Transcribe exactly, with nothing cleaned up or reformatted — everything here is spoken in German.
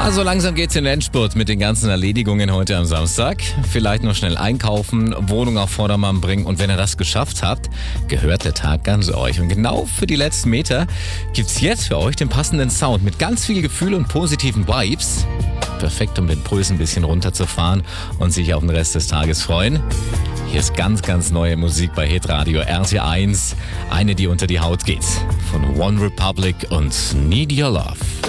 Also langsam geht's in den Endspurt mit den ganzen Erledigungen heute am Samstag. Vielleicht noch schnell einkaufen, Wohnung auf Vordermann bringen und wenn ihr das geschafft habt, gehört der Tag ganz euch. Und genau für die letzten Meter gibt's jetzt für euch den passenden Sound mit ganz viel Gefühl und positiven Vibes. Perfekt, um den Puls ein bisschen runterzufahren und sich auf den Rest des Tages freuen. Hier ist ganz, ganz neue Musik bei Hitradio R T eins. Eine, die unter die Haut geht. Von One Republic und Need Your Love.